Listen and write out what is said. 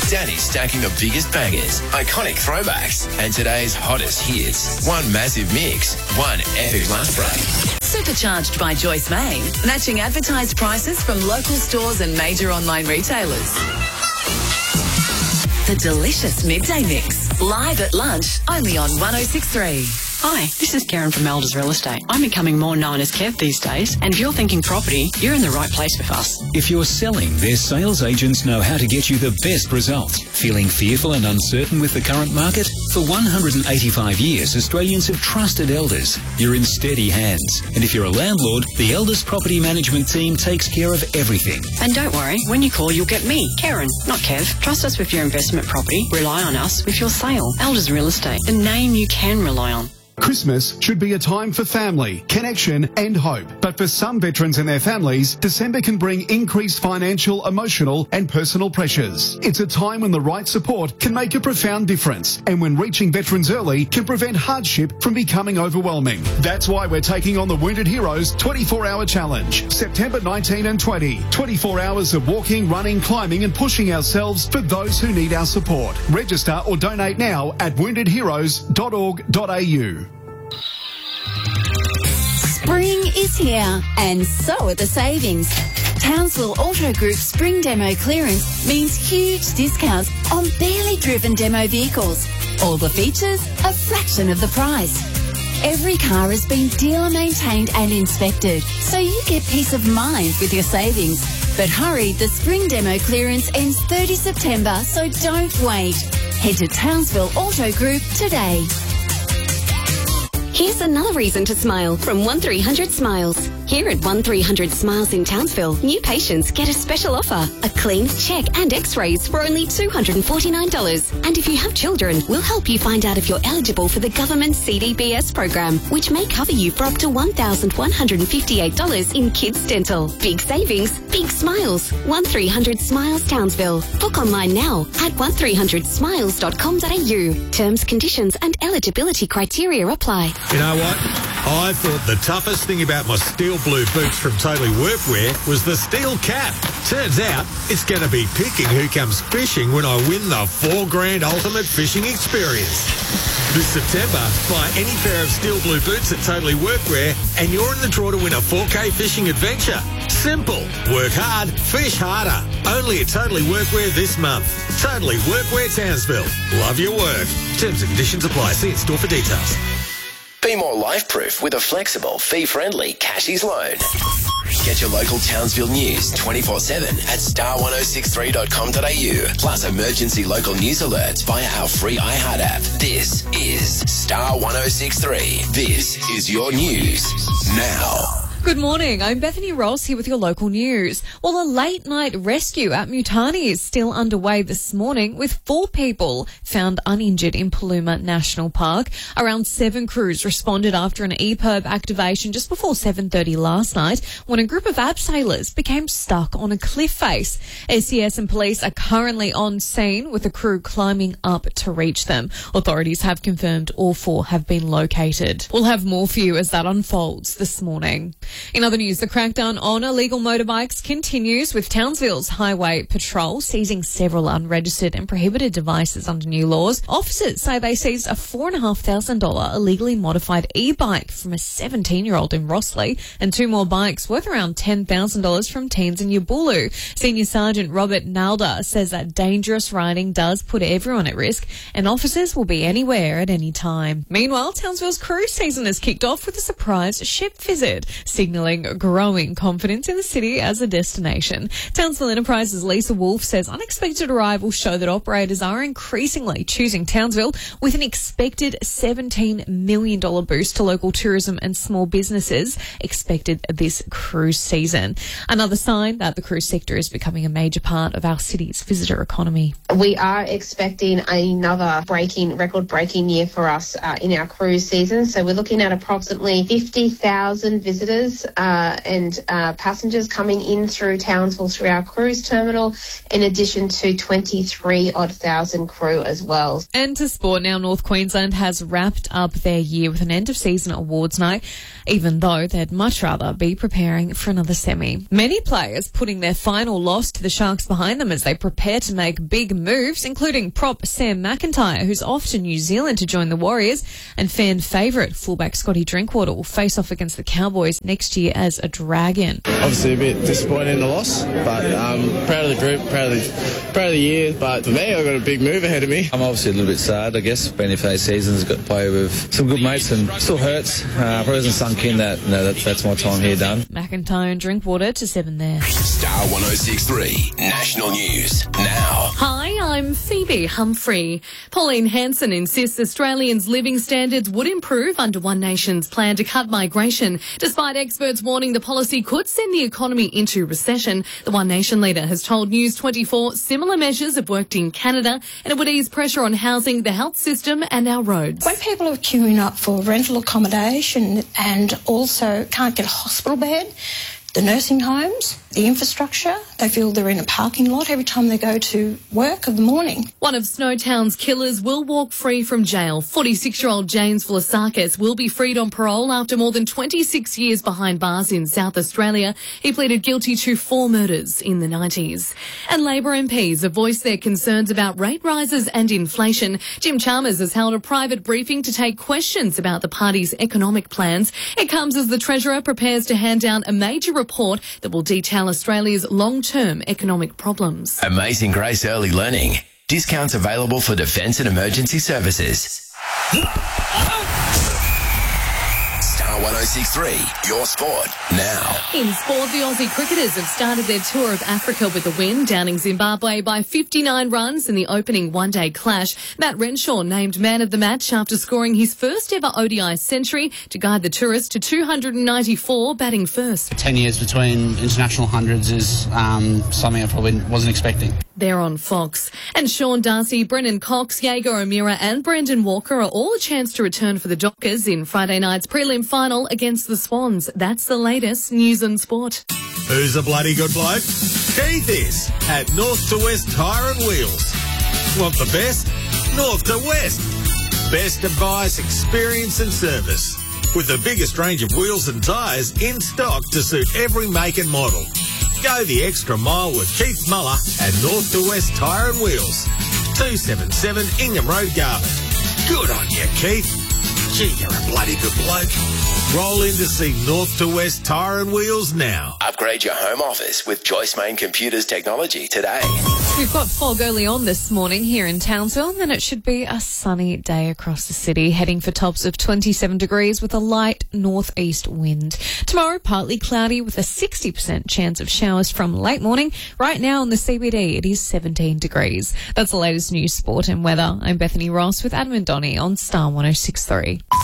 Danny's stacking the biggest bangers, iconic throwbacks, and today's hottest hits. One massive mix, one epic lunch break. Supercharged by Joyce May, matching advertised prices from local stores and major online retailers. The delicious midday mix, live at lunch, only on 106.3. Hi, this is Karen from Elders Real Estate. I'm becoming more known as Kev these days, and if you're thinking property, you're in the right place with us. If you're selling, their sales agents know how to get you the best results. Feeling fearful and uncertain with the current market? For 185 years, Australians have trusted Elders. You're in steady hands. And if you're a landlord, the Elders Property Management team takes care of everything. And don't worry, when you call, you'll get me, Karen, not Kev. Trust us with your investment property. Rely on us with your sale. Elders Real Estate, the name you can rely on. Christmas should be a time for family, connection and hope. But for some veterans and their families, December can bring increased financial, emotional and personal pressures. It's a time when the right support can make a profound difference, and when reaching veterans early can prevent hardship from becoming overwhelming. That's why we're taking on the Wounded Heroes 24-hour challenge. September 19 and 20. 24 hours of walking, running, climbing and pushing ourselves for those who need our support. Register or donate now at woundedheroes.org.au. Spring is here, and so are the savings. Townsville Auto Group's Spring Demo Clearance means huge discounts on barely driven demo vehicles. All the features, a fraction of the price. Every car has been dealer maintained and inspected, so you get peace of mind with your savings. But hurry, the Spring Demo Clearance ends 30 September, so don't wait. Head to Townsville Auto Group today. Here's another reason to smile from 1300 Smiles. Here at 1300 Smiles in Townsville, new patients get a special offer. A clean, check and x-rays for only $249. And if you have children, we'll help you find out if you're eligible for the government CDBS program, which may cover you for up to $1,158 in kids dental. Big savings, big smiles. 1300 Smiles Townsville. Book online now at 1300smiles.com.au. Terms, conditions and eligibility criteria apply. You know what? I thought the toughest thing about my steel blue boots from Totally Workwear was the steel cap. Turns out it's going to be picking who comes fishing when I win the $4,000 ultimate fishing experience. This September, buy any pair of steel blue boots at Totally Workwear and you're in the draw to win a 4K fishing adventure. Simple. Work hard, fish harder. Only at Totally Workwear this month. Totally Workwear Townsville. Love your work. Terms and conditions apply. See in store for details. Be more life-proof with a flexible, fee-friendly Cashies loan. Get your local Townsville news 24/7 at star1063.com.au. Plus emergency local news alerts via our free iHeart app. This is Star 1063. This is your news now. Good morning, I'm Bethany Ross here with your local news. Well, a late-night rescue at Mutani is still underway this morning with 4 people found uninjured in Paluma National Park. Around 7 crews responded after an EPIRB activation just before 7:30 last night when a group of abseilers became stuck on a cliff face. SES and police are currently on scene with a crew climbing up to reach them. Authorities have confirmed all 4 have been located. We'll have more for you as that unfolds this morning. In other news, the crackdown on illegal motorbikes continues with Townsville's Highway Patrol seizing several unregistered and prohibited devices under new laws. Officers say they seized a $4,500 illegally modified e-bike from a 17-year-old in Rossley and 2 more bikes worth around $10,000 from teens in Yabulu. Senior Sergeant Robert Nalda says that dangerous riding does put everyone at risk and officers will be anywhere at any time. Meanwhile, Townsville's cruise season has kicked off with a surprise ship visit, signalling growing confidence in the city as a destination. Townsville Enterprises' Lisa Wolfe says unexpected arrivals show that operators are increasingly choosing Townsville with an expected $17 million boost to local tourism and small businesses expected this cruise season. Another sign that the cruise sector is becoming a major part of our city's visitor economy. We are expecting another record-breaking year for us in our cruise season. So we're looking at approximately 50,000 visitors cruisers and passengers coming in through Townsville through our cruise terminal, in addition to 23,000 crew as well. And to sport now, North Queensland has wrapped up their year with an end-of-season awards night, even though they'd much rather be preparing for another semi. Many players putting their final loss to the Sharks behind them as they prepare to make big moves, including prop Sam McIntyre, who's off to New Zealand to join the Warriors, and fan favourite fullback Scotty Drinkwater will face off against the Cowboys next year as a Dragon. Obviously a bit disappointed in the loss, but proud of the group, proud of the year. But for me, I've got a big move ahead of me. I'm obviously a little bit sad, I guess. Been here for 8 seasons, got to play with some good mates, and still hurts. Probably hasn't sunk in that that's my time here done. McIntyre and Drinkwater to 7 there. Star 106.3 National News now. Hi, I'm Phoebe Humphrey. Pauline Hanson insists Australians' living standards would improve under One Nation's plan to cut migration. Despite experts warning the policy could send the economy into recession, the One Nation leader has told News 24 similar measures have worked in Canada and it would ease pressure on housing, the health system and our roads. When people are queuing up for rental accommodation and also can't get a hospital bed, the nursing homes, the infrastructure, they feel they're in a parking lot every time they go to work in the morning. One of Snowtown's killers will walk free from jail. 46-year-old James Vlasakis will be freed on parole after more than 26 years behind bars in South Australia. He pleaded guilty to 4 murders in the 90s. And Labor MPs have voiced their concerns about rate rises and inflation. Jim Chalmers has held a private briefing to take questions about the party's economic plans. It comes as the Treasurer prepares to hand down a major report that will detail Australia's long-term economic problems. Amazing Grace Early Learning. Discounts available for defence and emergency services. Star 106.3, your sport now. In sport, the Aussie cricketers have started their tour of Africa with a win, downing Zimbabwe by 59 runs in the opening one-day clash. Matt Renshaw named man of the match after scoring his first ever ODI century to guide the tourists to 294, batting first. 10 years between international hundreds is something I probably wasn't expecting. They're on Fox. And Sean Darcy, Brennan Cox, Jaeger O'Meara and Brendan Walker are all a chance to return for the Dockers in Friday night's prelim final against the Swans. That's the latest news and sport. Who's a bloody good bloke? Keith is at North to West Tyre and Wheels. Want the best? North to West. Best advice, experience and service. With the biggest range of wheels and tyres in stock to suit every make and model. Go the extra mile with Keith Muller at North to West Tyre and Wheels. 277 Ingham Road, Garvin. Good on you, Keith. Gee, you're a bloody good bloke. Roll in to see North to West Tyre and Wheels now. Upgrade your home office with Joyce Main Computers technology today. We've got fog early on this morning here in Townsville, and then it should be a sunny day across the city, heading for tops of 27 degrees with a light northeast wind. Tomorrow, partly cloudy with a 60% chance of showers from late morning. Right now in the CBD, it is 17 degrees. That's the latest news, sport and weather. I'm Bethany Ross with Adam and Donnie on Star 106.3.